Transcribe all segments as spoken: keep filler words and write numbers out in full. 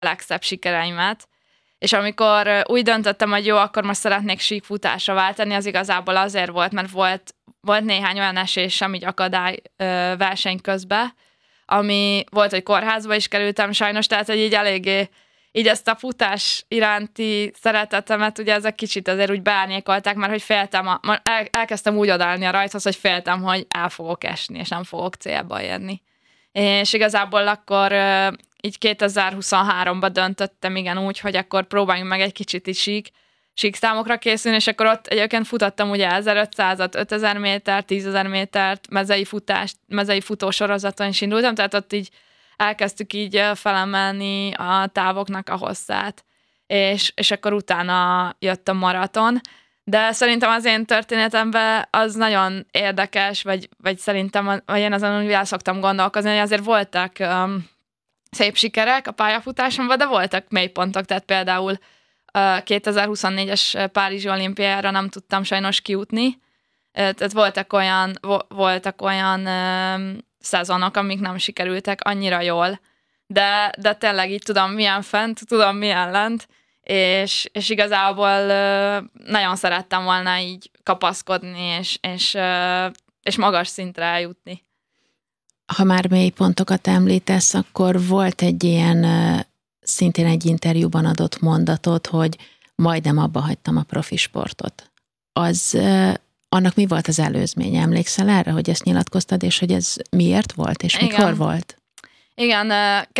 legszebb sikereimet. És amikor úgy döntöttem, hogy jó, akkor most szeretnék síkfutásra váltani, az igazából azért volt, mert volt, volt néhány olyan esésem így akadály verseny közben, ami volt, hogy kórházba is kerültem sajnos, tehát hogy így eléggé így ezt a futás iránti szeretetemet, ugye ezek kicsit azért úgy beárnyékolták, mert hogy féltem, a, el, elkezdtem úgy odállni a rajthoz, hogy féltem, hogy el fogok esni, és nem fogok célba érni. És igazából akkor így kétezer-huszonháromban döntöttem igen úgy, hogy akkor próbáljunk meg egy kicsit is sík, sík számokra készülni, és akkor ott egyébként futottam ugye ezerötszázat, ötezer métert, tízezer métert, mezei futást, mezei futósorozaton is indultam, tehát ott így elkezdtük így felemelni a távoknak a hosszát, és, és akkor utána jött a maraton, de szerintem az én történetemben az nagyon érdekes, vagy, vagy szerintem, vagy én azon úgy el szoktam gondolkozni, hogy azért voltak um, szép sikerek a pályafutásomban, de voltak mélypontok, tehát például uh, kétezer-huszonnégyes Párizsi olimpiára nem tudtam sajnos kijutni, uh, tehát voltak olyan, vo- voltak olyan um, szezonok, amik nem sikerültek annyira jól, de, de tényleg így tudom milyen fent, tudom milyen lent, és, és igazából uh, nagyon szerettem volna így kapaszkodni, és, és, uh, és magas szintre eljutni. Ha már mély pontokat említesz, akkor volt egy ilyen, szintén egy interjúban adott mondatod, hogy majdnem abba hagytam a profi sportot. Az, annak mi volt az előzménye? Emlékszel erre, hogy ezt nyilatkoztad, és hogy ez miért volt, és mikor Igen. volt? Igen,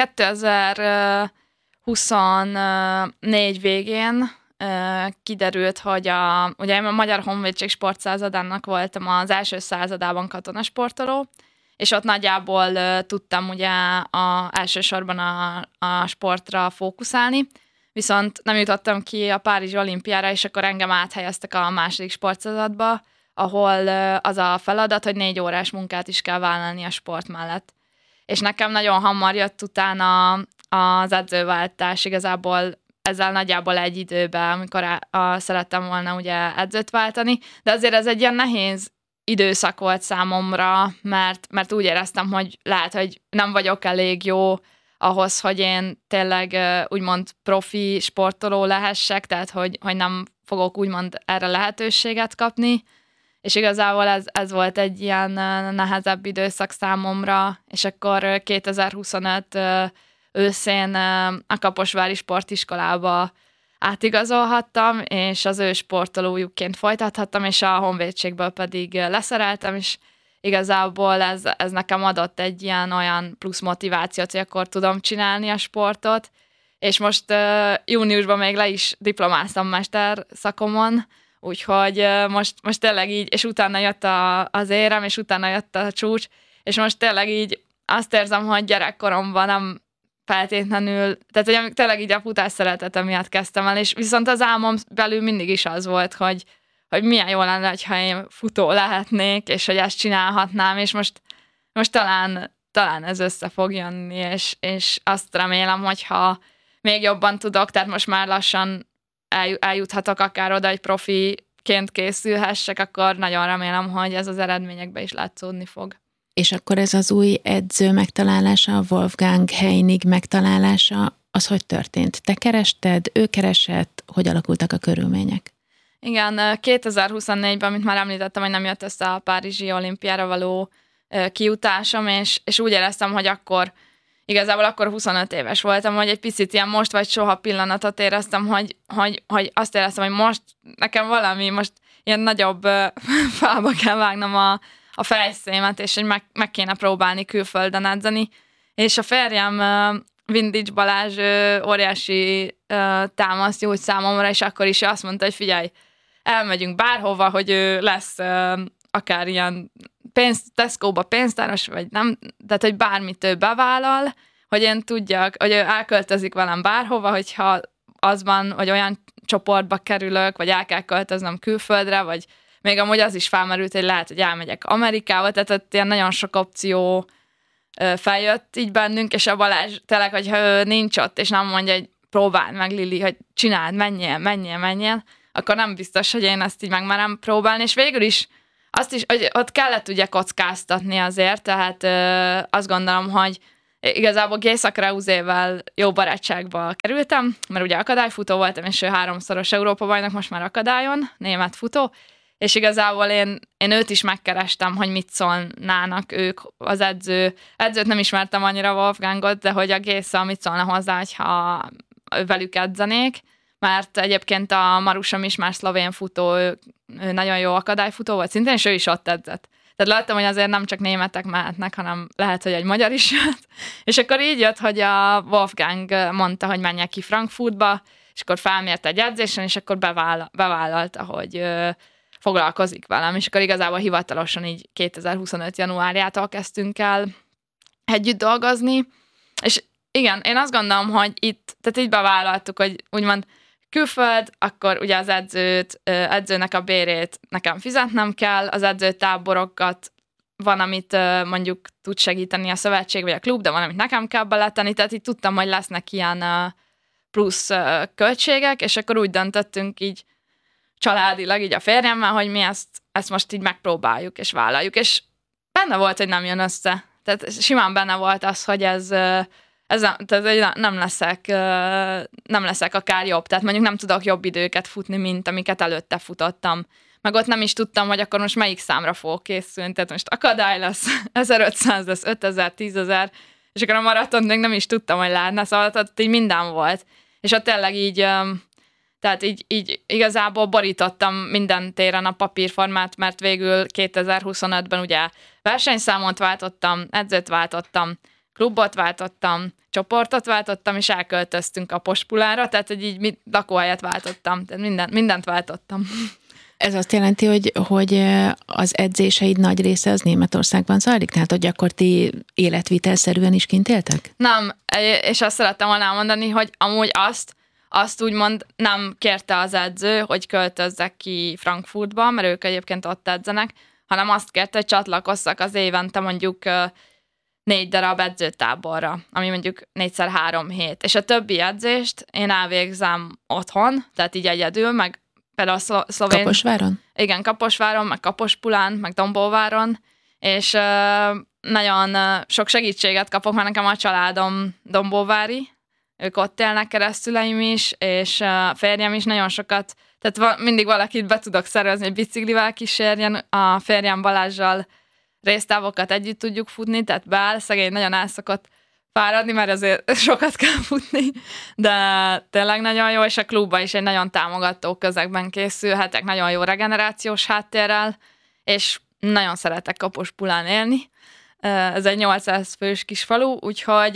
kétezer-huszonnégy végén kiderült, hogy a, ugye én a Magyar Honvédség sportszázadának voltam az első századában katonasportoló, és ott nagyjából uh, tudtam ugye a, elsősorban a, a sportra fókuszálni, viszont nem jutottam ki a Párizsi olimpiára, és akkor engem áthelyeztek a második sportszázadba, ahol uh, az a feladat, hogy négy órás munkát is kell vállalni a sport mellett. És nekem nagyon hamar jött utána az edzőváltás, igazából ezzel nagyjából egy időben, amikor a, a, szerettem volna ugye edzőt váltani, de azért ez egy ilyen nehéz időszak volt számomra, mert, mert úgy éreztem, hogy lehet, hogy nem vagyok elég jó ahhoz, hogy én tényleg úgymond profi sportoló lehessek, tehát hogy, hogy nem fogok úgymond erre lehetőséget kapni, és igazából ez, ez volt egy ilyen nehezebb időszak számomra, és akkor kétezer-huszonöt őszén a Kaposvári Sportiskolába átigazolhattam, és az ő sportolójukként folytathattam, és a honvédségből pedig leszereltem, és igazából ez, ez nekem adott egy ilyen olyan plusz motivációt, hogy akkor tudom csinálni a sportot, és most uh, júniusban még le is diplomáztam mester szakomon, úgyhogy uh, most, most tényleg így, és utána jött a, az érem, és utána jött a csúcs, és most tényleg így azt érzem, hogy gyerekkoromban nem feltétlenül, tehát hogy tényleg így a futás szeretete miatt kezdtem el, és viszont az álmom belül mindig is az volt, hogy, hogy milyen jó lenne, ha én futó lehetnék, és hogy ezt csinálhatnám, és most, most talán, talán ez össze fog jönni, és, és azt remélem, hogyha még jobban tudok, tehát most már lassan eljuthatok akár oda, hogy profiként készülhessek, akkor nagyon remélem, hogy ez az eredményekbe is látszódni fog. És akkor ez az új edző megtalálása, a Wolfgang Heinig megtalálása, az hogy történt? Te kerested, ő keresett, hogy alakultak a körülmények? Igen, kétezer-huszonnégyben, mint már említettem, hogy nem jött össze a Párizsi olimpiára való kijutásom, és, és úgy éreztem, hogy akkor, igazából akkor huszonöt éves voltam, hogy egy picit ilyen most vagy soha pillanatot éreztem, hogy, hogy, hogy azt éreztem, hogy most nekem valami, most ilyen nagyobb fába kell vágnom a a fejszémet, és hogy meg, meg kéne próbálni külföldön edzeni. És a férjem uh, Vindics Balázs uh, óriási uh, támaszt nyújt számomra, és akkor is azt mondta, hogy figyelj, elmegyünk bárhova, hogy ő lesz uh, akár ilyen pénz, Tesco-ba pénztáros, vagy nem, tehát hogy bármit ő bevállal, hogy én tudjak, hogy ő elköltözik velem bárhova, hogyha az van, hogy olyan csoportba kerülök, vagy el kell költöznöm külföldre, vagy még amúgy az is felmerült, hogy lehet, hogy elmegyek Amerikába, tehát ott ilyen nagyon sok opció feljött így bennünk, és a Balázs tényleg, hogyha ő nincs ott, és nem mondja, hogy próbáld meg, Lili, hogy csináld, menjél, menjél, menjél, akkor nem biztos, hogy én ezt így megmerem próbálni, és végül is azt is, hogy ott kellett ugye kockáztatni azért, tehát azt gondolom, hogy igazából Géza Krauzével jó barátságba kerültem, mert ugye akadályfutó voltam, és ő háromszoros Európa-bajnok, most már akadályon, német futó, és igazából én, én őt is megkerestem, hogy mit szólnának ők, az edző. Edzőt nem ismertem annyira, Wolfgangot, de hogy a Géza mit szólna hozzá, hogyha velük edzenék, mert egyébként a Marusom is már szlovén futó, ő, ő nagyon jó akadályfutó volt szintén, és ő is ott edzett. Tehát láttam, hogy azért nem csak németek mehetnek, hanem lehet, hogy egy magyar is jött. És akkor így jött, hogy a Wolfgang mondta, hogy menjek ki Frankfurtba, és akkor felmért egy edzésen, és akkor beváll, bevállalta, hogy ö, foglalkozik velem. És akkor igazából hivatalosan így kétezer-huszonöt januárjától kezdtünk el együtt dolgozni. És igen, én azt gondolom, hogy itt, tehát így bevállaltuk, hogy úgymond külföld, akkor ugye az edzőt, edzőnek a bérét nekem fizetnem kell, az edzőtáborokat van, amit mondjuk tud segíteni a szövetség vagy a klub, de van, amit nekem kell beletenni, tehát így tudtam, hogy lesznek ilyen plusz költségek, és akkor úgy döntöttünk így családilag, így a férjemmel, hogy mi ezt, ezt most így megpróbáljuk és vállaljuk, és benne volt, hogy nem jön össze. Tehát simán benne volt az, hogy ez Ez nem, tehát nem leszek, nem leszek akár jobb, tehát mondjuk nem tudok jobb időket futni, mint amiket előtte futottam. Meg ott nem is tudtam, hogy akkor most melyik számra fogok készülni, tehát most akadály lesz, ezerötszáz lesz, ötezer, tízezer, és akkor a maraton még nem is tudtam, hogy lehetne, szóval tehát így minden volt. És ott tényleg így, tehát így, így igazából borítottam minden téren a papírformát, mert végül kétezer-huszonötben ugye versenyszámot váltottam, edzőt váltottam, klubot váltottam, csoportot váltottam, és elköltöztünk Kapospulára, tehát hogy így mit, lakóhelyet váltottam, tehát minden, mindent váltottam. Ez azt jelenti, hogy, hogy az edzéseid nagy része az Németországban zajlik? Tehát, hogy akkor ti életvitelszerűen is kint éltek? Nem, és azt szerettem volna elmondani, hogy amúgy azt, azt úgymond nem kérte az edző, hogy költözzek ki Frankfurtba, mert ők egyébként ott edzenek, hanem azt kérte, hogy csatlakozzak az évente mondjuk négy darab edzőtáborra, ami mondjuk négyszer három hét. És a többi edzést én elvégzem otthon, tehát így egyedül, meg például a szlovén... Kaposváron? Igen, Kaposváron, meg Kapospulán, meg Dombóváron, és uh, nagyon uh, sok segítséget kapok, mert nekem a családom dombóvári, ők ott élnek, keresztüleim is, és uh, férjem is nagyon sokat, tehát va- mindig valakit be tudok szervezni, hogy biciklivel kísérjen, a férjem Balázsjal résztávokat együtt tudjuk futni, tehát beáll, szegény nagyon el szokott fáradni, mert azért sokat kell futni, de tényleg nagyon jó, és a klubban is egy nagyon támogató közegben készülhetek, nagyon jó regenerációs háttérrel, és nagyon szeretek Kapospulán élni. Ez egy nyolcszáz fős kis falu, úgyhogy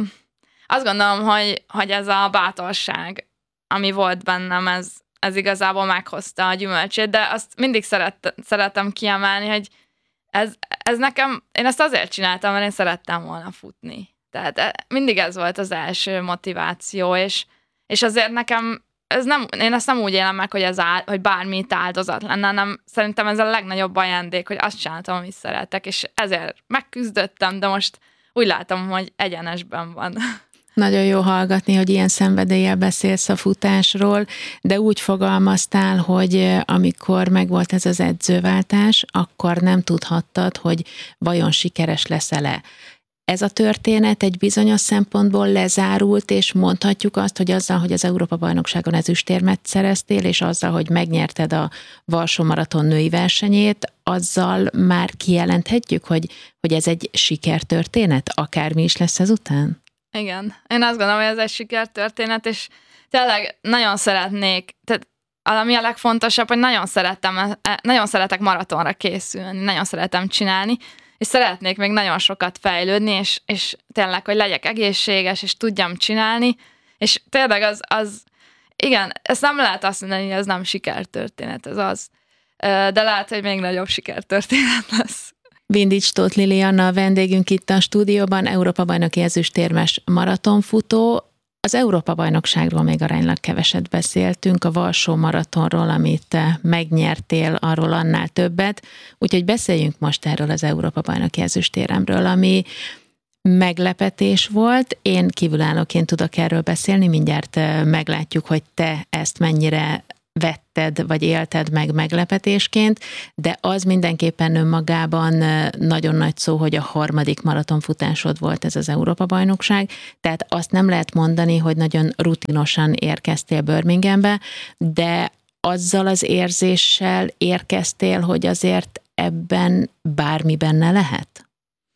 azt gondolom, hogy, hogy ez a bátorság, ami volt bennem, ez, ez igazából meghozta a gyümölcsét, de azt mindig szeret, szeretem kiemelni, hogy Ez, ez nekem, én ezt azért csináltam, mert én szerettem volna futni. Tehát mindig ez volt az első motiváció, és, és azért nekem, ez nem, én ezt nem úgy élem meg, hogy, ez áll, hogy bármi itt áldozat lenne, hanem szerintem ez a legnagyobb ajándék, hogy azt csináltam, amit szeretek, és ezért megküzdöttem, de most úgy látom, hogy egyenesben van. Nagyon jó hallgatni, hogy ilyen szenvedéllyel beszélsz a futásról, de úgy fogalmaztál, hogy amikor megvolt ez az edzőváltás, akkor nem tudhattad, hogy vajon sikeres leszel-e. Ez a történet egy bizonyos szempontból lezárult, és mondhatjuk azt, hogy azzal, hogy az Európa-bajnokságon ezüstérmet szereztél, és azzal, hogy megnyerted a Varsó maraton női versenyét, azzal már kijelenthetjük, hogy, hogy ez egy sikertörténet, akármi is lesz ezután? Igen, én azt gondolom, hogy ez egy sikertörténet, és tényleg nagyon szeretnék, tehát ami a legfontosabb, hogy nagyon szeretem, nagyon szeretek maratonra készülni, nagyon szeretem csinálni, és szeretnék még nagyon sokat fejlődni, és, és tényleg, hogy legyek egészséges, és tudjam csinálni, és tényleg az, az igen, ezt nem lehet azt mondani, hogy ez nem sikertörténet, ez az, de lehet, hogy még nagyobb sikertörténet lesz. Vindics Tóth Lilianna a vendégünk itt a stúdióban, Európa-bajnoki ezüstérmes maratonfutó. Az Európa-bajnokságról még aránylag keveset beszéltünk, a Varsó maratonról, amit te megnyertél, arról annál többet. Úgyhogy beszéljünk most erről az Európa-bajnoki ezüstéremről, ami meglepetés volt. Én kívülállóként tudok erről beszélni, mindjárt meglátjuk, hogy te ezt mennyire vetted, vagy élted meg meglepetésként, de az mindenképpen önmagában nagyon nagy szó, hogy a harmadik maratonfutásod volt ez az Európa-bajnokság, tehát azt nem lehet mondani, hogy nagyon rutinosan érkeztél Birminghambe, de azzal az érzéssel érkeztél, hogy azért ebben bármi benne lehet?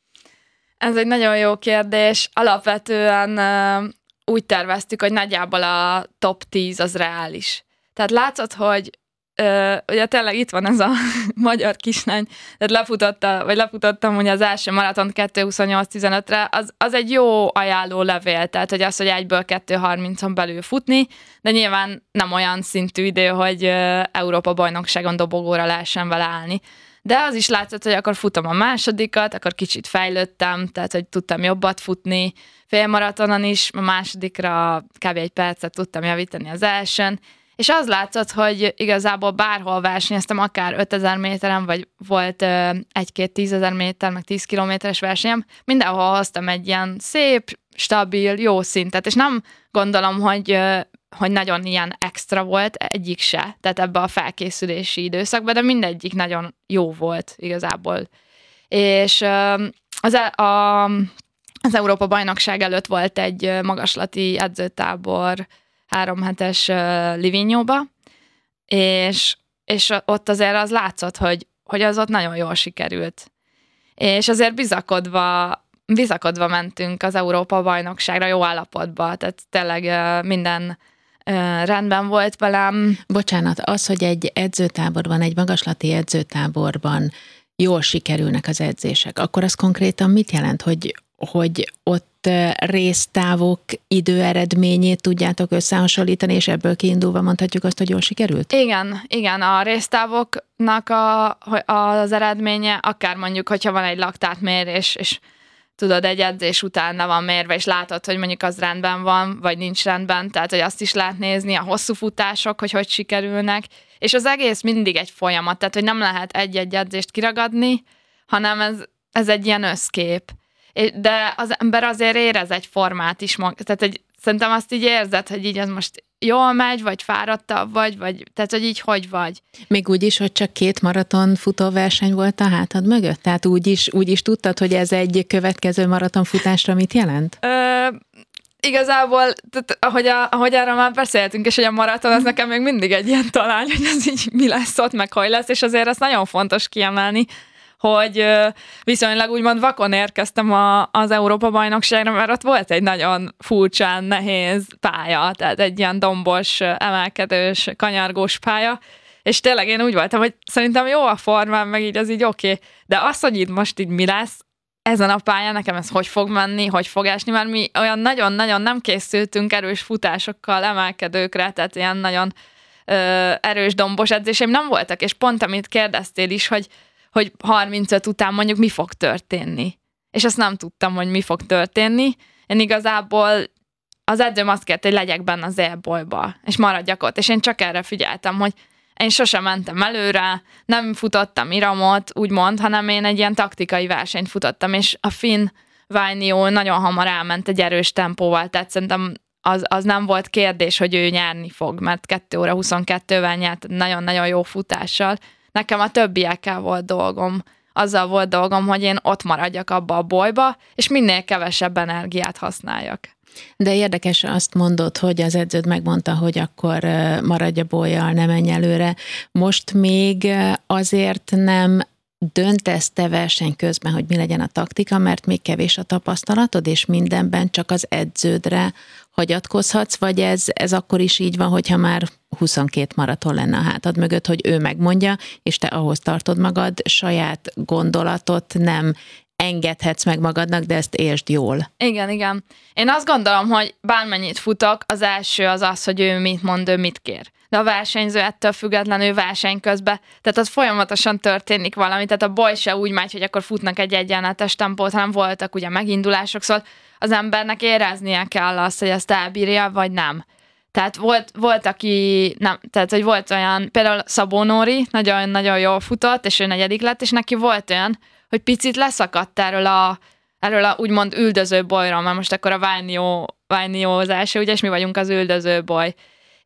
Ez egy nagyon jó kérdés. Alapvetően uh, úgy terveztük, hogy nagyjából a top tíz az reális. Tehát látszott, hogy uh, ugye tényleg itt van ez a magyar kislány, tehát lefutotta, vagy lefutottam ugye az első maratont kettő huszonnyolc tizenötre, az, az egy jó ajánló levél, tehát hogy az, hogy egyből kettő harmincon belül futni, de nyilván nem olyan szintű idő, hogy uh, Európa-bajnokságon dobogóra lehessen vele állni. De az is látszott, hogy akkor futom a másodikat, akkor kicsit fejlődtem, tehát hogy tudtam jobbat futni, félmaratonon is, a másodikra kb. Egy percet tudtam javítani az elsőn, és az látszott, hogy igazából bárhol versenyeztem, akár ötezer méteren, vagy volt uh, egy-két tízezer méter, meg tíz kilométeres versenyem, mindenhol hoztam egy ilyen szép, stabil, jó szintet, és nem gondolom, hogy uh, hogy nagyon ilyen extra volt, egyik se, tehát ebbe a felkészülési időszakban, de mindegyik nagyon jó volt igazából. És az, a, az Európa-bajnokság előtt volt egy magaslati edzőtábor három hetes Livignoba, és, és ott azért az látszott, hogy, hogy az ott nagyon jól sikerült. És azért bizakodva bizakodva mentünk az Európa-bajnokságra jó állapotba, tehát tényleg minden rendben volt velem. Bocsánat, az, hogy egy edzőtáborban, egy magaslati edzőtáborban jól sikerülnek az edzések, akkor az konkrétan mit jelent, hogy, hogy ott résztávok időeredményét tudjátok összehasonlítani, és ebből kiindulva mondhatjuk azt, hogy jól sikerült? Igen, igen, a résztávoknak a, az eredménye, akár mondjuk, hogyha van egy laktátmérés, és tudod, egy edzés után le van mérve, és látod, hogy mondjuk az rendben van, vagy nincs rendben, tehát, hogy azt is lehet nézni, a hosszú futások, hogy hogy sikerülnek, és az egész mindig egy folyamat, tehát, hogy nem lehet egy-egy edzést kiragadni, hanem ez, ez egy ilyen összkép. De az ember azért érez egy formát is, tehát, hogy szerintem azt így érzed, hogy így ez most jól megy, vagy fáradtabb vagy, vagy, tehát, hogy így hogy vagy. Még úgy is, hogy csak két maraton futóverseny volt a hátad mögött? Tehát úgy is, úgy is tudtad, hogy ez egy következő maratonfutásra mit jelent? Ö, igazából, tehát, ahogy, a, ahogy arra már beszéltünk, és hogy a maraton, az nekem még mindig egy ilyen talány, hogy ez így mi lesz ott, meg hogy lesz, és azért azt nagyon fontos kiemelni, hogy viszonylag úgymond vakon érkeztem a, az Európa-bajnokságra, mert ott volt egy nagyon furcsán nehéz pálya, tehát egy ilyen dombos, emelkedős, kanyargós pálya, és tényleg én úgy voltam, hogy szerintem jó a formám, meg így az így oké, okay. De az, hogy itt most így mi lesz, ezen a pályán nekem ez hogy fog menni, hogy fog esni, mert mi olyan nagyon-nagyon nem készültünk erős futásokkal, emelkedőkre, tehát ilyen nagyon ö, erős dombos edzéseim nem voltak, és pont amit kérdeztél is, hogy hogy harmincöt után mondjuk mi fog történni. És azt nem tudtam, hogy mi fog történni. Én igazából az edzőm azt kérte, hogy legyek benne az élbolyba, és maradjak ott. És én csak erre figyeltem, hogy én sosem mentem előre, nem futottam iramot, úgymond, hanem én egy ilyen taktikai versenyt futottam, és a finn Vainio nagyon hamar elment egy erős tempóval, tehát szerintem az, az nem volt kérdés, hogy ő nyerni fog, mert kettő óra huszonkettővel nyert, nagyon-nagyon jó futással. Nekem a többiekkel volt dolgom. Azzal volt dolgom, hogy én ott maradjak abba a bolyba, és minél kevesebb energiát használjak. De érdekes, azt mondod, hogy az edződ megmondta, hogy akkor maradj a bollyal, ne menj előre. Most még azért nem döntesz te verseny közben, hogy mi legyen a taktika, mert még kevés a tapasztalatod, és mindenben csak az edződre hagyatkozhatsz, vagy ez, ez akkor is így van, hogyha már huszonkét maraton lenne a hátad mögött, hogy ő megmondja, és te ahhoz tartod magad, saját gondolatot nem engedhetsz meg magadnak, de ezt értsd jól. Igen, igen. Én azt gondolom, hogy bármennyit futok, az első az az, hogy ő mit mond, ő mit kér. De a versenyző ettől függetlenül verseny közben, tehát az folyamatosan történik valami, tehát a boly se úgy megy, hogy akkor futnak egy egyenletes tempót, hanem voltak ugye megindulások, szóval az embernek éreznie kell azt, hogy ezt elbírja, vagy nem. Tehát volt, volt aki, nem, tehát hogy volt olyan, például Szabó Nóri nagyon-nagyon jól futott, és ő negyedik lett, és neki volt olyan, hogy picit leszakadt erről a, erről a úgymond üldöző bolyról, mert most akkor a Vainio, Vainio az első, ugye, és mi vagyunk az üldöző boly.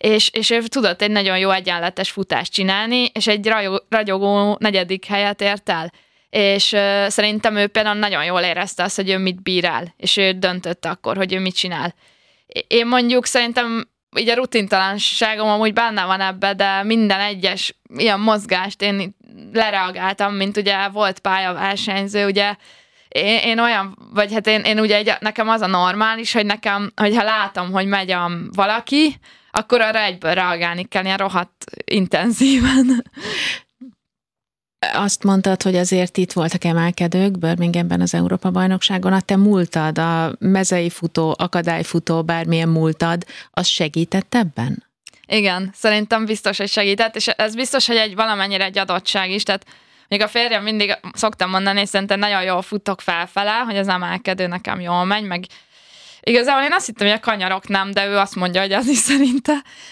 és, és ő tudott egy nagyon jó egyenletes futást csinálni, és egy ragyogó negyedik helyet ért el. És uh, szerintem ő például nagyon jól érezte azt, hogy ő mit bír el, és ő döntött akkor, hogy ő mit csinál. Én mondjuk szerintem így a rutintalanságom amúgy benne van ebbe, de minden egyes ilyen mozgást én lereagáltam, mint ugye volt pályaversenyző, ugye én, én olyan, vagy hát én, én ugye egy, nekem az a normális, hogy nekem, hogyha látom, hogy megy a valaki, akkor arra egyből reagálni kell, ilyen rohadt intenzíven. Azt mondtad, hogy azért itt voltak emelkedők Birminghamben az Európa-bajnokságon. A te múltad, a mezei futó, akadályfutó, bármilyen múltad, az segített ebben? Igen, szerintem biztos, hogy segített, és ez biztos, hogy egy valamennyire egy adottság is, tehát még a férjem mindig szoktam mondani, és szerintem nagyon jól futok felfele, hogy az emelkedő nekem jól megy, meg igazából én azt hittem, hogy a kanyarok nem, de ő azt mondja, hogy az is szerinte.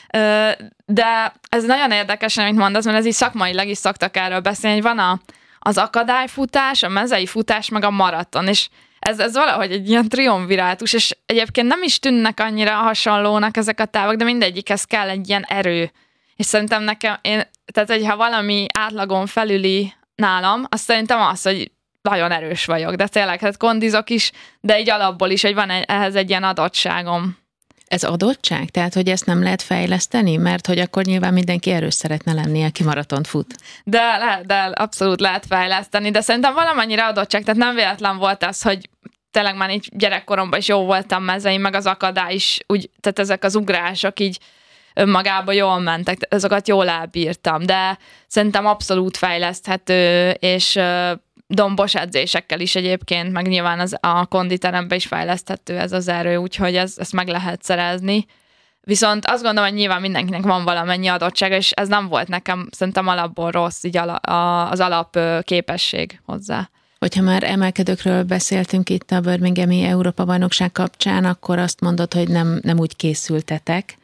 De ez nagyon érdekes, amit mondasz, mert ez így szakmailag is szoktak erről beszélni, hogy van a, az akadályfutás, a mezei futás, meg a maraton, és ez, ez valahogy egy ilyen triumvirátus, és egyébként nem is tűnnek annyira hasonlónak ezek a távok, de mindegyikhez kell egy ilyen erő. És szerintem nekem, én, tehát hogyha valami átlagon felüli nálam, azt szerintem az, hogy nagyon erős vagyok, de tényleg, hát kondizok is, de így alapból is, hogy van ehhez egy ilyen adottságom. Ez adottság? Tehát, hogy ezt nem lehet fejleszteni? Mert hogy akkor nyilván mindenki erős szeretne lenni, aki maratont fut. De, lehet, de abszolút lehet fejleszteni, de szerintem valamennyire adottság, tehát nem véletlen volt az, hogy tényleg már így gyerekkoromban is jó voltam mezeim, meg az akadály is, úgy, tehát ezek az ugrások így önmagában jól mentek, azokat jól elbírtam, de szerintem abszolút fejleszthető, és dombos edzésekkel is egyébként, meg nyilván az, a konditeremben is fejleszthető ez az erő, úgyhogy ez, ezt meg lehet szerezni. Viszont azt gondolom, hogy nyilván mindenkinek van valamennyi adottsága, és ez nem volt nekem szerintem alapból rossz, így ala, a, az alap képesség hozzá. Hogyha már emelkedőkről beszéltünk itt a Birminghami Európa-bajnokság kapcsán, akkor azt mondod, hogy nem, nem úgy készültetek,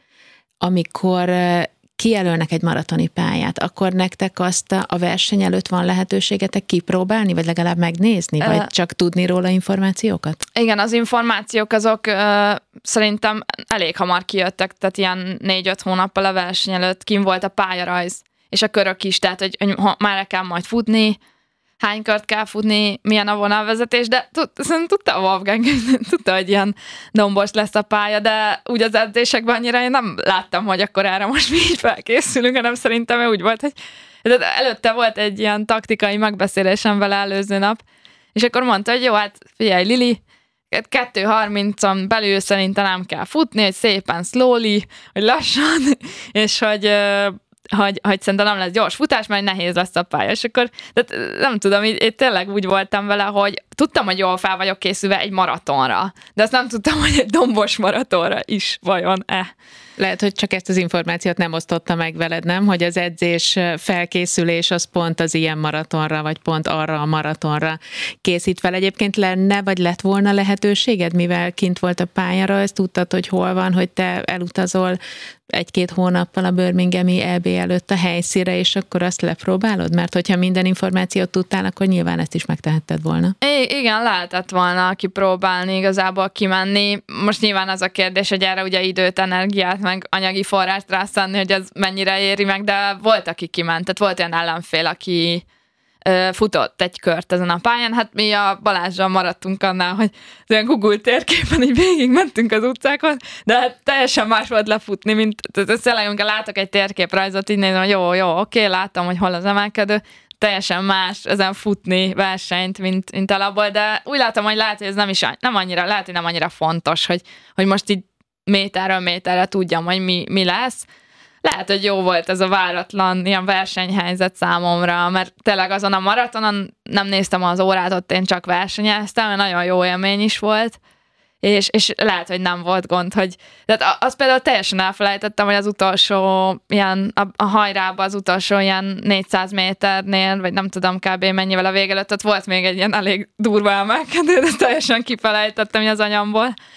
amikor kijelölnek egy maratoni pályát, akkor nektek azt a verseny előtt van lehetőségetek kipróbálni, vagy legalább megnézni, vagy uh, csak tudni róla információkat? Igen, az információk azok uh, szerintem elég hamar kijöttek, tehát ilyen négy-öt hónappal a verseny előtt kim volt a pályarajz, és a körök is, tehát hogy, hogy már kell majd futni, hány kört kell futni, milyen a vonalvezetés, de tud, szerintem tudta a Wolfgang, tudta, hogy ilyen dombos lesz a pálya, de úgy az edzésekben annyira én nem láttam, hogy akkor erre most mi így felkészülünk, hanem szerintem úgy volt, hogy előtte volt egy ilyen taktikai megbeszélésem vele előző nap, és akkor mondta, hogy jó, hát figyelj, Lili, kettő harmincon belül szerintem nem kell futni, hogy szépen slowly, hogy lassan, és hogy Hogy, hogy szerintem nem lesz gyors futás, mert nehéz lesz a pálya. És akkor de nem tudom, én, én tényleg úgy voltam vele, hogy tudtam, hogy jól fel vagyok készülve egy maratonra, de azt nem tudtam, hogy egy dombos maratonra is vajon-e. Lehet, hogy csak ezt az információt nem osztotta meg veled, nem? Hogy az edzés felkészülés az pont az ilyen maratonra, vagy pont arra a maratonra készít fel. Egyébként lenne, vagy lett volna lehetőséged, mivel kint volt a pályára, ezt tudtad, hogy hol van, hogy te elutazol egy-két hónappal a Birminghami é bé előtt a helyszínre, és akkor azt lepróbálod? Mert hogyha minden információt tudtál, akkor nyilván ezt is megtehetted volna. I- igen, lehetett volna kipróbálni, igazából kimenni. Most nyilván az a kérdés, hogy erre ugye időt, energiát, meg anyagi forrást rászánni, hogy ez mennyire éri meg, de volt, aki kiment. Tehát volt olyan ellenfél, aki ö, futott egy kört ezen a pályán. Hát mi a Balázsral maradtunk annál, hogy az olyan Google térképen így végig mentünk az utcákon, de hát teljesen más volt lefutni, mint tényleg, amikor látok egy térképrajzot, így nézem, hogy jó, jó, oké, látom, hogy hol az emelkedő, teljesen más ezen futni versenyt, mint, mint alapból, de úgy látom, hogy lehet, hogy ez nem is nem annyira, lehet, hogy nem annyira fontos, hogy, hogy most így méterről méterre tudjam, hogy mi, mi lesz. Lehet, hogy jó volt ez a váratlan ilyen versenyhelyzet számomra, mert tényleg azon a maratonon nem néztem az órát, ott én csak versenyeztem, mert nagyon jó élmény is volt, és, és lehet, hogy nem volt gond, hogy tehát azt például teljesen elfelejtettem, hogy az utolsó ilyen, a, a hajrában az utolsó ilyen négyszáz méternél, vagy nem tudom kb. Mennyivel a vége előtt, ott volt még egy ilyen elég durva emelkedő, de teljesen kifelejtettem az anyamból.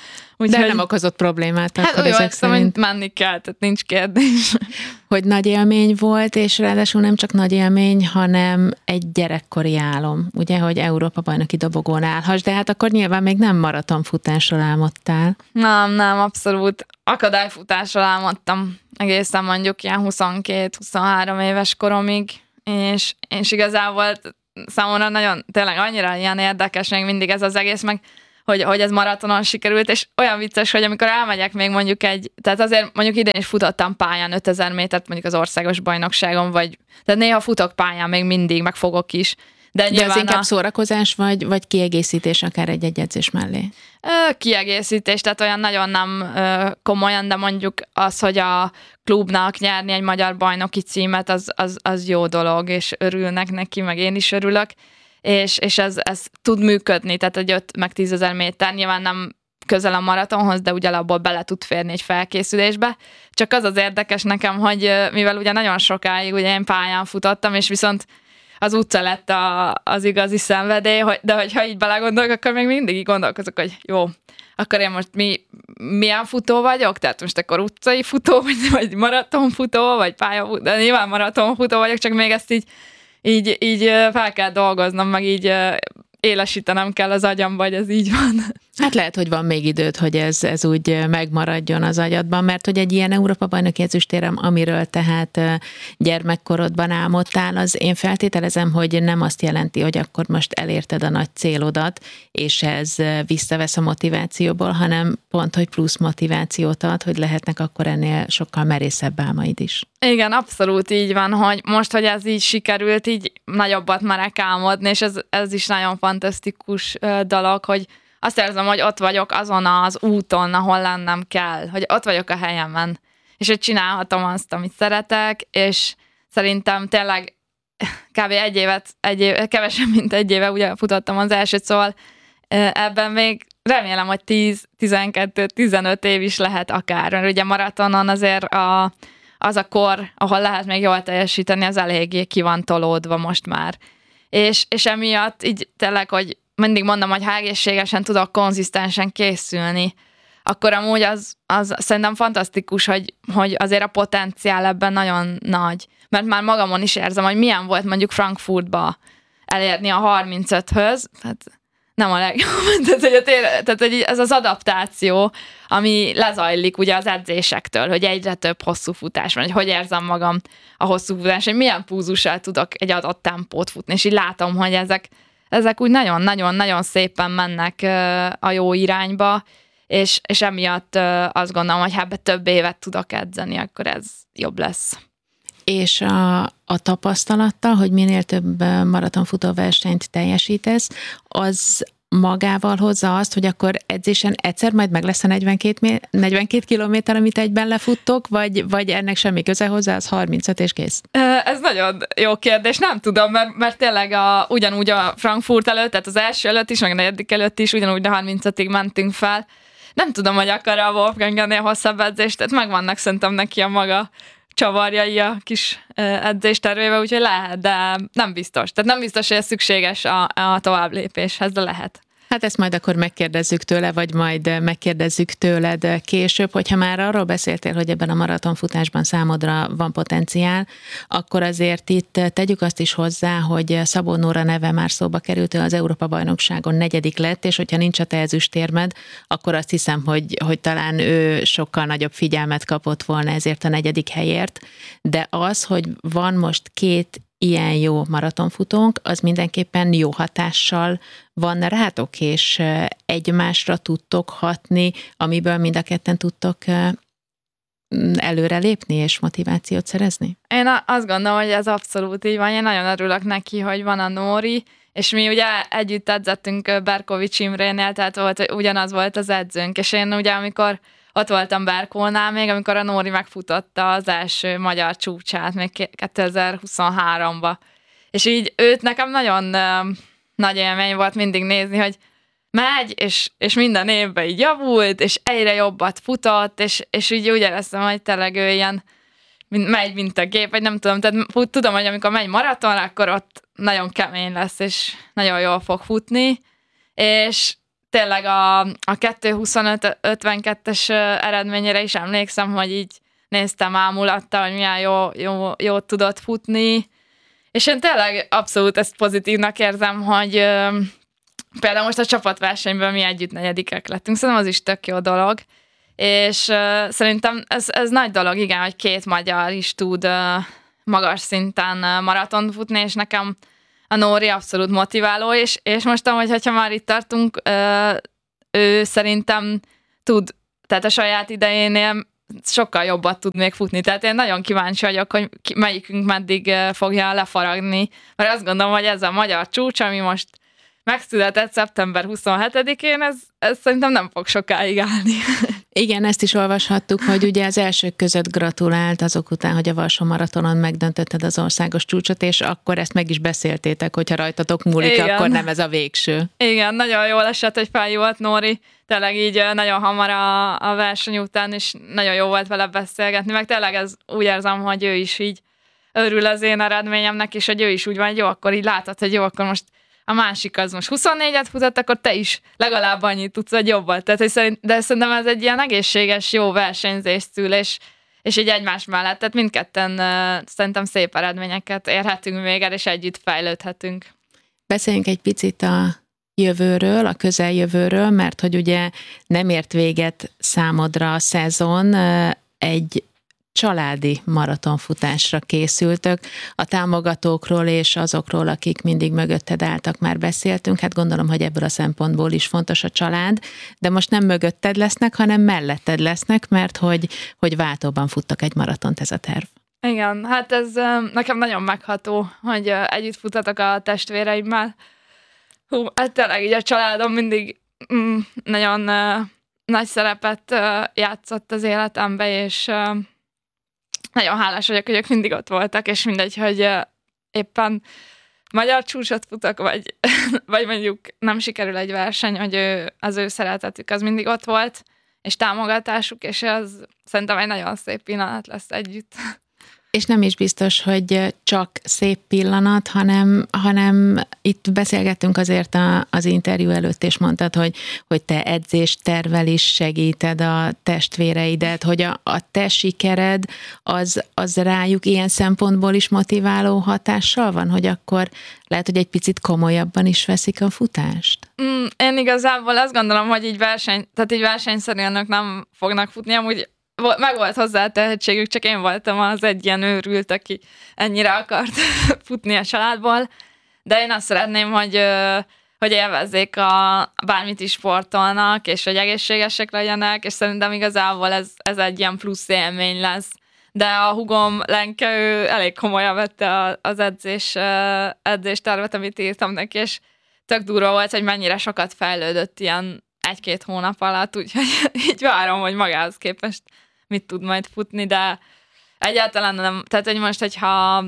Úgyhogy, de nem okozott problémát hát akkor úgy ezek szerint. menni kell, tehát nincs kérdés. Hogy nagy élmény volt, és ráadásul nem csak nagy élmény, hanem egy gyerekkori álom, ugye, hogy Európa-bajnoki dobogón állhass, de hát akkor nyilván még nem maratonfutásról álmodtál. Nem, nem, abszolút akadályfutásról álmodtam egészen mondjuk ilyen huszonkét-huszonhárom éves koromig, és, és igazából számomra nagyon, tényleg annyira ilyen érdekes még mindig ez az egész, meg hogy, hogy ez maratonon sikerült, és olyan vicces, hogy amikor elmegyek még mondjuk egy, tehát azért mondjuk idén is futottam pályán ötezer métert mondjuk az országos bajnokságon, vagy, tehát néha futok pályán még mindig, meg fogok is. De, de ez inkább a... szórakozás, vagy, vagy kiegészítés akár egy-egy edzés mellé? Kiegészítés, tehát olyan nagyon nem komolyan, de mondjuk az, hogy a klubnak nyerni egy magyar bajnoki címet, az, az, az jó dolog, és örülnek neki, meg én is örülök, és, és ez, ez tud működni, tehát egy öt meg tízezer méter, nyilván nem közel a maratonhoz, de ugye abból bele tud férni egy felkészülésbe. Csak az az érdekes nekem, hogy mivel ugye nagyon sokáig ugye én pályán futottam, és viszont az utca lett a, az igazi szenvedély, hogy, de hogyha így belegondolok, akkor még mindig így gondolkozok, hogy jó, akkor én most mi, milyen futó vagyok? Tehát most akkor utcai futó, vagy, vagy maratonfutó, vagy pályafutó, de nyilván maratonfutó vagyok, csak még ezt így, így, így fel kell dolgoznom, meg így élesítenem kell az agyamba, hogy ez így van. Hát lehet, hogy van még időd, hogy ez, ez úgy megmaradjon az agyadban, mert hogy egy ilyen Európa-bajnoki ezüstérem, amiről tehát gyermekkorodban álmodtál, az én feltételezem, hogy nem azt jelenti, hogy akkor most elérted a nagy célodat, és ez visszavesz a motivációból, hanem pont, hogy plusz motivációt ad, hogy lehetnek akkor ennél sokkal merészebb álmaid is. Igen, abszolút így van, hogy most, hogy ez így sikerült, így nagyobbat merek álmodni, és ez, ez is nagyon fantasztikus dolog, hogy azt érzem, hogy ott vagyok azon az úton, ahol lennem kell, hogy ott vagyok a helyemen, és hogy csinálhatom azt, amit szeretek, és szerintem tényleg kb. egy évet, egy év, kevesebb, mint egy éve ugye futottam az elsőt, szóval ebben még remélem, hogy tíz, tizenkettő, tizenöt év is lehet akár, mert ugye maratonon azért a, az a kor, ahol lehet még jól teljesíteni, az eléggé ki van tolódva most már. És, és emiatt így tényleg, hogy mindig mondom, hogy ha egészségesen tudok konzisztensen készülni, akkor amúgy az, az szerintem fantasztikus, hogy, hogy azért a potenciál ebben nagyon nagy. Mert már magamon is érzem, hogy milyen volt mondjuk Frankfurtba elérni a harmincöthöz, tehát nem a legjobb. tehát, hogy tehát, hogy ez az adaptáció, ami lezajlik ugye az edzésektől, hogy egyre több hosszú futás van, hogy hogy érzem magam a hosszú futás, hogy milyen púzussal tudok egy adott tempót futni, és így látom, hogy ezek ezek úgy nagyon-nagyon-nagyon szépen mennek a jó irányba, és, és emiatt azt gondolom, hogy ha ebbe több évet tudok edzeni, akkor ez jobb lesz. És a, a tapasztalattal, hogy minél több maratonfutó versenyt teljesítesz, az magával hozza azt, hogy akkor edzésen egyszer majd meg lesz a negyvenkét kilométer, amit egyben lefuttok, vagy, vagy ennek semmi köze hozzá, az harmincöt és kész? Ez nagyon jó kérdés, nem tudom, mert, mert tényleg a, ugyanúgy a Frankfurt előtt, tehát az első előtt is, meg a negyedik előtt is, ugyanúgy a harmincötig mentünk fel. Nem tudom, hogy akar a Wolfgang ennél hosszabb edzést, tehát megvannak szerintem neki a maga csavarjai a kis edzéstervébe, úgyhogy lehet, de nem biztos. Tehát nem biztos, hogy ez szükséges a, a továbblépéshez, de lehet. Hát ezt majd akkor megkérdezzük tőle, vagy majd megkérdezzük tőled később, hogyha már arról beszéltél, hogy ebben a maratonfutásban számodra van potenciál, akkor azért itt tegyük azt is hozzá, hogy Szabó Nóra neve már szóba került, ő az Európa-bajnokságon negyedik lett, és hogyha nincs a te ezüstérmed, akkor azt hiszem, hogy, hogy talán ő sokkal nagyobb figyelmet kapott volna ezért a negyedik helyért, de az, hogy van most két ilyen jó maratonfutónk, az mindenképpen jó hatással van rátok, és egymásra tudtok hatni, amiből mind a ketten tudtok előrelépni és motivációt szerezni? Én azt gondolom, hogy ez abszolút így van. Én nagyon örülök neki, hogy van a Nóri, és mi ugye együtt edzettünk Berkovics Imrénél, tehát volt, ugyanaz volt az edzőnk, és én ugye amikor ott voltam Berkónál még, amikor a Nóri megfutotta az első magyar csúcsát, még kétezer-huszonháromba. És így őt nekem nagyon uh, nagy élmény volt mindig nézni, hogy megy, és, és minden évben így javult, és egyre jobbat futott, és, és így úgy éreztem, hogy tényleg ő ilyen mint, megy, mint a gép, vagy nem tudom, tehát tudom, hogy amikor megy maratonra, akkor ott nagyon kemény lesz, és nagyon jól fog futni, és tényleg a, a kettő huszonöt ötvenkettes eredményére is emlékszem, hogy így néztem ámulatta, hogy milyen jó, jó, jót tudott futni, és én tényleg abszolút ezt pozitívnak érzem, hogy ö, például most a csapatversenyben mi együtt negyedikek lettünk, szerintem az is tök jó dolog, és ö, szerintem ez, ez nagy dolog, igen, hogy két magyar is tud ö, magas szinten maratont futni, és nekem a Nóri abszolút motiváló, és, és most amúgy, hogyha már itt tartunk, ö, ő szerintem tud, tehát a saját idejénél sokkal jobbat tud még futni. Tehát én nagyon kíváncsi vagyok, hogy ki, melyikünk meddig fogja lefaragni, mert azt gondolom, hogy ez a magyar csúcs, ami most megszületett szeptember huszonhetedikén, ez, ez szerintem nem fog sokáig állni. Igen, ezt is olvashattuk, hogy ugye az elsők között gratulált azok után, hogy a Varsó maratonon megdöntötted az országos csúcsot, és akkor ezt meg is beszéltétek, hogyha rajtatok múlik, igen, akkor nem ez a végső. Igen, nagyon jól esett, hogy felhívott Nóri, tényleg így nagyon hamar a, a verseny után, és nagyon jó volt vele beszélgetni, meg tényleg ez úgy érzem, hogy ő is így örül az én eredményemnek, és hogy ő is úgy van, hogy jó, akkor így látod, hogy jó, akkor most a másik az most huszonnégyet futott, akkor te is legalább annyit tudsz, vagy jobbat. Tehát, hogy szerint, de szerintem ez egy ilyen egészséges, jó versenyzés szül, és, és így egymás mellett. Tehát mindketten uh, szerintem szép eredményeket érhetünk még el, és együtt fejlődhetünk. Beszéljünk egy picit a jövőről, a közeljövőről, mert hogy ugye nem ért véget számodra a szezon, egy családi maratonfutásra készültök. A támogatókról és azokról, akik mindig mögötted álltak, már beszéltünk. Hát gondolom, hogy ebből a szempontból is fontos a család, de most nem mögötted lesznek, hanem melletted lesznek, mert hogy, hogy váltóban futtak egy maratont, ez a terv. Igen, hát ez nekem nagyon megható, hogy együtt futatok a testvéreimmel. Hú, hát tényleg így a családom mindig mm, nagyon uh, nagy szerepet uh, játszott az életembe, és uh, nagyon hálás vagyok, hogy ők mindig ott voltak, és mindegy, hogy uh, éppen magyar csúcsot futok, vagy, vagy mondjuk nem sikerül egy verseny, hogy ő, az ő szeretetük az mindig ott volt, és támogatásuk, és az szerintem egy nagyon szép pillanat lesz együtt. És nem is biztos, hogy csak szép pillanat, hanem, hanem itt beszélgettünk azért a, az interjú előtt, és mondtad, hogy, hogy te edzéstervel is segíted a testvéreidet, hogy a, a te sikered az, az rájuk ilyen szempontból is motiváló hatással van, hogy akkor lehet, hogy egy picit komolyabban is veszik a futást? Mm, én igazából azt gondolom, hogy így verseny, tehát így versenyszerűen nem fognak futni, amúgy meg volt hozzá a tehetségük, csak én voltam az egy ilyen őrült, aki ennyire akart futni a családból, de én azt szeretném, hogy, hogy élvezzék a bármit is sportolnak, és hogy egészségesek legyenek, és szerintem igazából ez, ez egy ilyen plusz élmény lesz. De a hugom Lenke, ő elég komolyan vette az edzés, edzéstervet, amit írtam neki, és tök durva volt, hogy mennyire sokat fejlődött ilyen egy-két hónap alatt, úgyhogy így várom, hogy magához képest mit tud majd futni, de egyáltalán nem, tehát hogy most, hogyha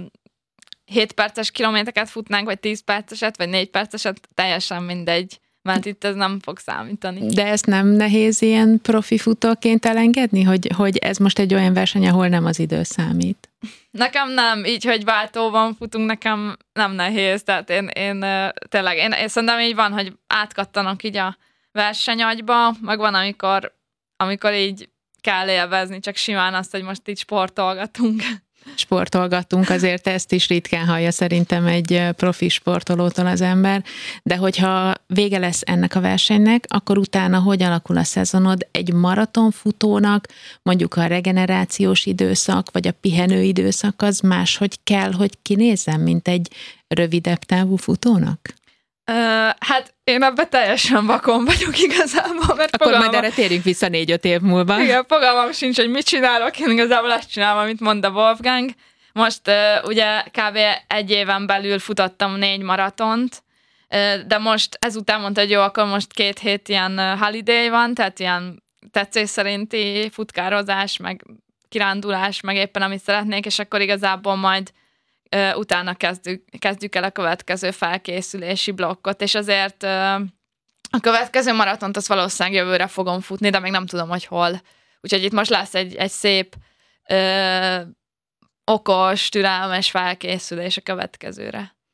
hét perces kilométereket futnánk, vagy tíz perceset, vagy négy perceset, teljesen mindegy, mert itt ez nem fog számítani. De ezt nem nehéz ilyen profi futóként elengedni, hogy, hogy ez most egy olyan verseny, ahol nem az idő számít? Nekem nem, így, hogy váltóban futunk, nekem nem nehéz, tehát én, én tényleg, én, én szerintem így van, hogy átkattanak így a versenyagyba, meg van, amikor, amikor így kell élvezni, csak simán azt, hogy most így sportolgatunk. Sportolgatunk, azért ezt is ritkán hallja szerintem egy profi sportolótól az ember, de hogyha vége lesz ennek a versenynek, akkor utána hogy alakul a szezonod? Egy maratonfutónak mondjuk a regenerációs időszak, vagy a pihenő időszak az máshogy kell, hogy kinézzen, mint egy rövidebb távú futónak? Uh, hát én ebben teljesen vakon vagyok igazából, mert akkor fogalmam... majd erre térjünk vissza négy-öt év múlva. Igen, fogalmam sincs, hogy mit csinálok, én igazából azt csinálom, amit mond a Wolfgang. Most uh, ugye kb. Egy éven belül futottam négy maratont, uh, de most ezután mondta, hogy jó, akkor most két hét ilyen uh, holiday van, tehát ilyen tetszés szerinti futkározás, meg kirándulás, meg éppen amit szeretnék, és akkor igazából majd Uh, utána kezdjük, kezdjük el a következő felkészülési blokkot, és azért uh, a következő maratont azt valószínűleg jövőre fogom futni, de még nem tudom, hogy hol. Úgyhogy itt most lesz egy, egy szép, uh, okos, türelmes felkészülés a következőre.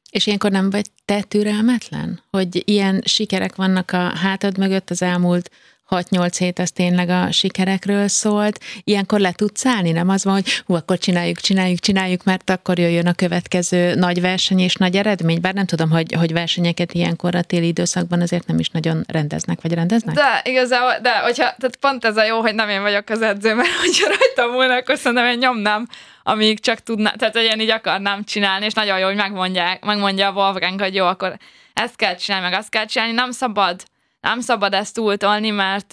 És ilyenkor nem vagy te türelmetlen? Hogy ilyen sikerek vannak a hátad mögött, az elmúlt hat-nyolc hét az tényleg a sikerekről szólt. Ilyenkor le tudsz állni, nem az van, hogy hú, akkor csináljuk, csináljuk, csináljuk, mert akkor jöjjön a következő nagy verseny és nagy eredmény. Bár nem tudom, hogy, hogy versenyeket ilyenkor a téli időszakban azért nem is nagyon rendeznek, vagy rendeznek? De igazából, de hogyha, tehát pont ez a jó, hogy nem én vagyok az edző, mert hogyha rajtam volna, akkor szerintem én nyomnám, amíg csak tudná, tehát hogy én így akarnám csinálni, és nagyon jó, hogy megmondják, megmondja a Wolfgang, hogy jó, akkor ezt kell csinálni, meg azt kell csinálni, nem szabad, nem szabad ezt túltolni, mert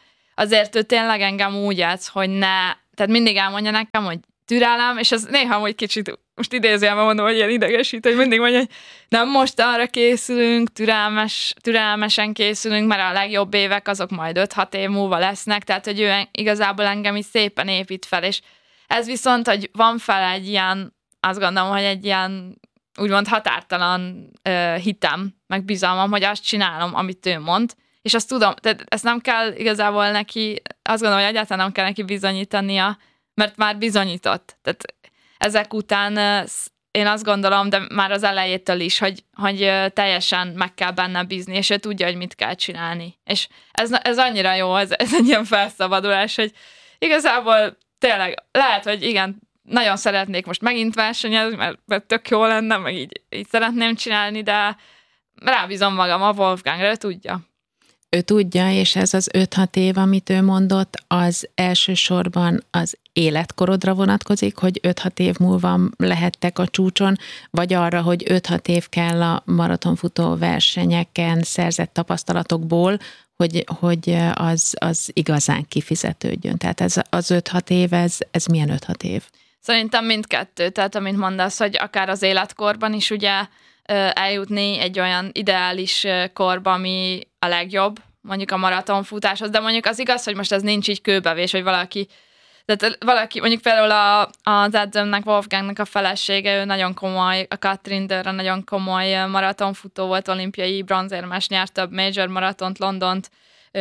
azért ő tényleg engem úgy edz, hogy ne, tehát mindig elmondja nekem, hogy türelem, és ez néha hogy kicsit, most idézőjelben mondom, hogy ilyen idegesít, hogy mindig mondja, hogy nem most arra készülünk, türelmes, türelmesen készülünk, mert a legjobb évek azok majd öt-hat év múlva lesznek, tehát hogy ő igazából engem is szépen épít fel, és ez viszont, hogy van fel egy ilyen, azt gondolom, hogy egy ilyen úgymond határtalan ö, hitem, meg bizalmam, hogy azt csinálom, amit ő mond, és azt tudom, tehát ezt nem kell igazából neki, azt gondolom, hogy egyáltalán nem kell neki bizonyítania, mert már bizonyított. Tehát ezek után ö, én azt gondolom, de már az elejétől is, hogy, hogy ö, teljesen meg kell benne bízni, és ő tudja, hogy mit kell csinálni. És ez, ez annyira jó, ez, ez egy ilyen felszabadulás, hogy igazából tényleg lehet, hogy igen, nagyon szeretnék most megint versenyezni, mert, mert tök jó lenne, meg így, így szeretném csinálni, de rábízom magam a Wolfgangra, ő tudja. Ő tudja, és ez az öt-hat év, amit ő mondott, az elsősorban az életkorodra vonatkozik, hogy öt-hat év múlva lehettek a csúcson, vagy arra, hogy öt-hat év kell a maratonfutó versenyeken szerzett tapasztalatokból, hogy, hogy az, az igazán kifizetődjön. Tehát ez az öt-hat év, ez, ez milyen öt-hat év? Szerintem mindkettő, tehát amit mondasz, hogy akár az életkorban is ugye eljutni egy olyan ideális korba, ami a legjobb, mondjuk a maratonfutáshoz, de mondjuk az igaz, hogy most ez nincs így kőbevés, hogy valaki, tehát valaki, mondjuk például a, az edzőmnek, Wolfgangnak a felesége, ő nagyon komoly, a Katrin Dörr nagyon komoly maratonfutó volt, olimpiai bronzérmes, nyert több major maratont, Londont,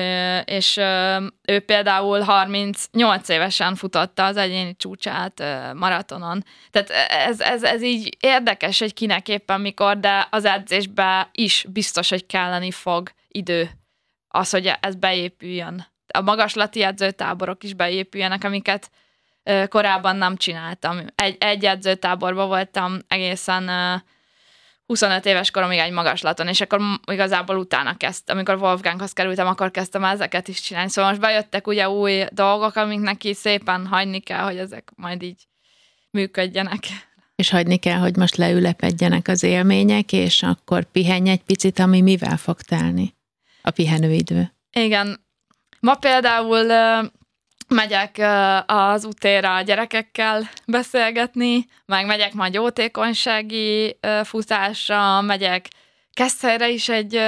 és ő például harmincnyolc évesen futotta az egyéni csúcsát maratonon. Tehát ez, ez, ez így érdekes, hogy kinek éppen mikor, de az edzésbe is biztos, hogy kelleni fog idő az, hogy ez beépüljön. A magaslati edzőtáborok is beépüljenek, amiket korábban nem csináltam. Egy, egy edzőtáborban voltam egészen huszonöt éves koromig egy magaslaton, és akkor igazából utána kezdtem, amikor Wolfganghoz kerültem, akkor kezdtem ezeket is csinálni. Szóval most bejöttek ugye új dolgok, amik neki szépen hagyni kell, hogy ezek majd így működjenek. És hagyni kell, hogy most leülepedjenek az élmények, és akkor pihenj egy picit, ami mivel fog telni? A pihenőidő. Igen. Ma például megyek az útérre a gyerekekkel beszélgetni, meg megyek majd jótékonysági futásra, megyek Keszthelyre is egy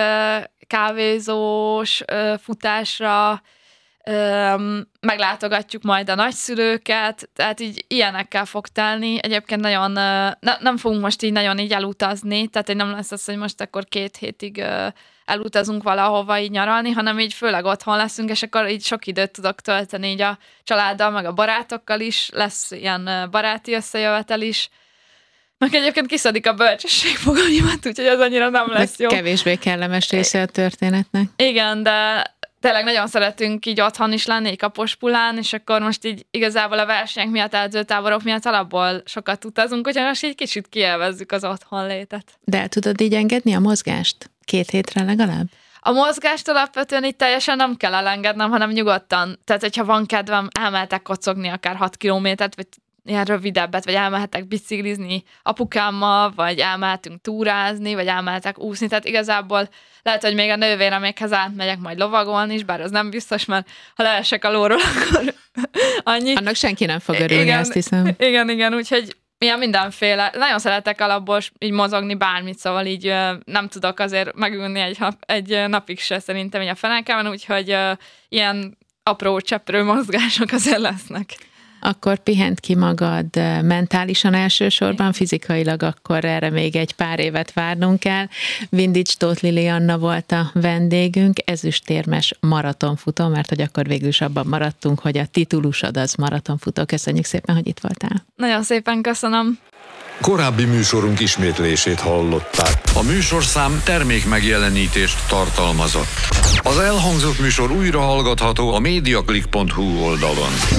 kávézós futásra, meglátogatjuk majd a nagyszülőket, tehát így ilyenekkel fog telni. Egyébként nagyon, ne, nem fogunk most így nagyon így elutazni, tehát hogy nem lesz az, hogy most akkor két hétig elutazunk valahova így nyaralni, hanem így főleg otthon leszünk, és akkor így sok időt tudok tölteni így a családdal, meg a barátokkal is, lesz ilyen baráti összejövetel is. Meg egyébként kiszadik a bölcsesség fogalmimat, úgyhogy az annyira nem lesz jó. Kevésbé kellemes része a történetnek. Igen, de tényleg nagyon szeretünk így otthon is lenni, Kapospulán, és akkor most így igazából a versenyek miatt, edzőtáborok miatt alapból sokat utazunk, úgyhogy most így kicsit kielvezzük az otthonlétet. De el tudod így engedni a mozgást? Két hétre legalább? A mozgást alapvetően itt teljesen nem kell elengednem, hanem nyugodtan. Tehát, hogyha van kedvem, elmehetek kocogni akár hat kilométert, vagy ilyen rövidebbet, vagy elmehetek biciklizni apukámmal, vagy elmehetünk túrázni, vagy elmehetek úszni. Tehát igazából lehet, hogy még a nővéremekhez átmegyek majd lovagolni is, bár az nem biztos, mert ha leesek a lóról, akkor annyi. Annak senki nem fog örülni, igen, azt hiszem. Igen, igen, úgyhogy ilyen mindenféle. Nagyon szeretek alapból így mozogni bármit, szóval így nem tudok azért megülni egy, egy napig se szerintem így a fenekemben, úgyhogy ilyen apró cseprő mozgások azért lesznek. Akkor pihent ki magad mentálisan elsősorban, fizikailag akkor erre még egy pár évet várnunk kell. Vindics Tóth Lilianna volt a vendégünk, ezüstérmes maratonfutó, mert hogy akkor végül is abban maradtunk, hogy a titulusod az maratonfutó. Köszönjük szépen, hogy itt voltál. Nagyon szépen köszönöm. Korábbi műsorunk ismétlését hallották. A műsorszám termék megjelenítést tartalmazott. Az elhangzott műsor újra hallgatható a mediaclick pont hu oldalon.